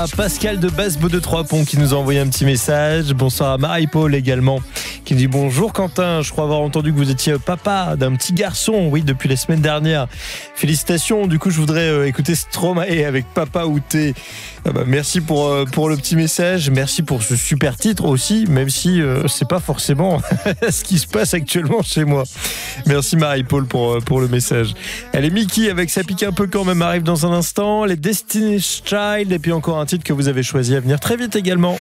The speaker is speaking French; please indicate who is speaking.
Speaker 1: Pascal de Basbo de Trois-Ponts qui nous a envoyé un petit message. Bonsoir à Marie-Paul également qui dit bonjour Quentin, je crois avoir entendu que vous étiez papa d'un petit garçon, oui, depuis la semaine dernière. Félicitations, du coup je voudrais écouter Stromae avec Papa Outé. Merci pour le petit message, merci pour ce super titre aussi, même si c'est pas forcément ce qui se passe actuellement chez moi. Merci Marie-Paul pour le message. Elle est Mickey avec Ça pique un peu quand même arrive dans un instant, les Destiny's Child et puis encore un titre que vous avez choisi à venir très vite également.